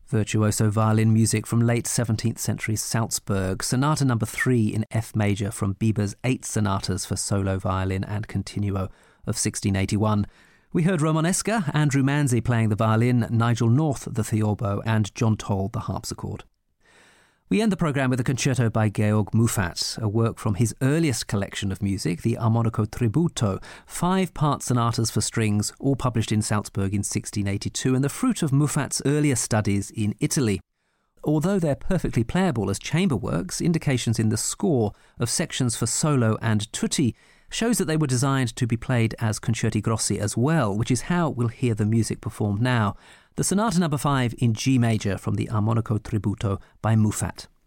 Virtuoso violin music from late 17th century Salzburg, Sonata No. 3 in F major from Bieber's 8 sonatas for solo violin and continuo of 1681. We heard Romanesca, Andrew Manzi playing the violin, Nigel North the theorbo, and John Toll the harpsichord. We end the programme with a concerto by Georg Muffat, a work from his earliest collection of music, the Armonico Tributo, 5-part sonatas for strings, all published in Salzburg in 1682, and the fruit of Muffat's earlier studies in Italy. Although they're perfectly playable as chamber works, indications in the score of sections for solo and tutti shows that they were designed to be played as concerti grossi as well, which is how we'll hear the music performed now. The Sonata No. 5 in G major from the Armonico Tributo by Muffat.